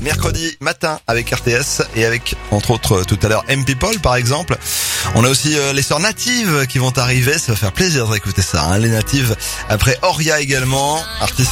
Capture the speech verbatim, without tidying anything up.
mercredi matin avec R T S et avec, entre autres, tout à l'heure, M People par exemple. On a aussi euh, les sœurs Natives qui vont arriver, ça va faire plaisir d'écouter ça, hein, les Natives. Après Oria également, artiste